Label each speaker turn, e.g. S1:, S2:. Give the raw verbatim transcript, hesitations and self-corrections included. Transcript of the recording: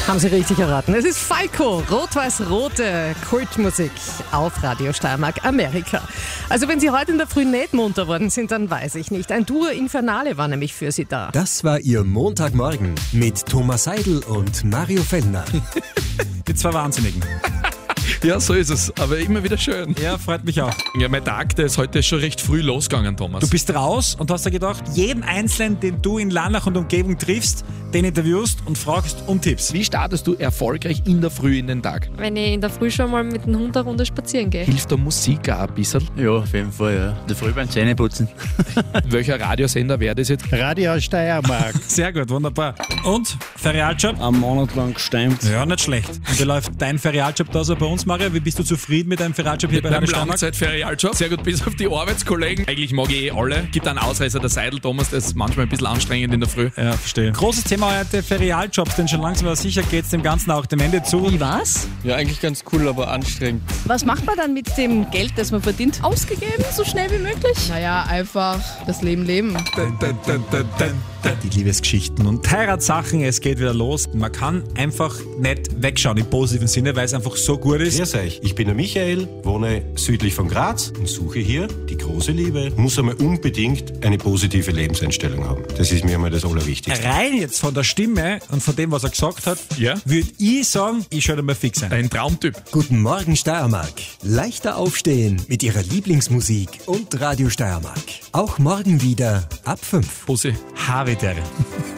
S1: Haben Sie richtig erraten. Es ist Falco, rot-weiß-rote Kultmusik auf Radio Steiermark Amerika. Also wenn Sie heute in der Früh nicht munter worden sind, dann weiß ich nicht. Ein Duo Infernale war nämlich für Sie da.
S2: Das war Ihr Montagmorgen mit Thomas Seidel und Mario Fellner.
S3: Die zwei Wahnsinnigen.
S4: Ja, so ist es, aber immer wieder schön.
S3: Ja, freut mich auch.
S4: Ja, mein Tag, der ist heute schon recht früh losgegangen, Thomas.
S3: Du bist raus und hast dir gedacht, jeden Einzelnen, den du in Lannach und Umgebung triffst, den interviewst und fragst um Tipps.
S4: Wie startest du erfolgreich in der Früh in den Tag?
S5: Wenn ich in der Früh schon mal mit dem Hund eine Runde spazieren gehe.
S4: Hilft der Musik auch ein bisschen?
S6: Ja, auf jeden Fall, ja. In der Früh beim Zähneputzen.
S4: Welcher Radiosender wäre das jetzt?
S7: Radio Steiermark.
S3: Sehr gut, wunderbar. Und Ferialjob?
S7: Einen Monat lang gestemmt.
S3: Ja, nicht schlecht. Und wie läuft dein Ferialjob da so bei uns, Mario? Wie bist du zufrieden mit deinem Ferialjob hier
S4: Mit
S3: bei
S4: meinem
S3: Radio Steiermark?
S4: Langzeit-Ferialjob. Sehr gut, bis auf die Arbeitskollegen. Eigentlich mag ich eh alle. Gibt einen Ausreißer, der Seidel, Thomas, der ist manchmal ein bisschen anstrengend in der Früh.
S3: Ja, verstehe. Großes Thema heute, Ferialjobs, denn schon langsam aber sicher geht es dem Ganzen auch dem Ende zu.
S8: Wie was?
S9: Ja, eigentlich ganz cool, aber anstrengend.
S8: Was macht man dann mit dem Geld, das man verdient? Ausgegeben, so schnell wie möglich?
S10: Naja, einfach das Leben leben.
S3: Dun, dun, dun, dun, dun. Die Liebesgeschichten und Heiratssachen, es geht wieder los. Man kann einfach nicht wegschauen im positiven Sinne, weil es einfach so gut ist.
S11: Grüß euch, ich bin der Michael, wohne südlich von Graz und suche hier die große Liebe. Muss einmal unbedingt eine positive Lebenseinstellung haben. Das ist mir einmal das Allerwichtigste.
S3: Rein jetzt von der Stimme und von dem, was er gesagt hat,
S4: Ja?
S3: würde ich sagen, ich schaue mal fix ein.
S4: Ein Traumtyp.
S2: Guten Morgen Steiermark. Leichter aufstehen mit Ihrer Lieblingsmusik und Radio Steiermark. Auch morgen wieder ab fünf.
S4: Pussy.
S3: Habitäre.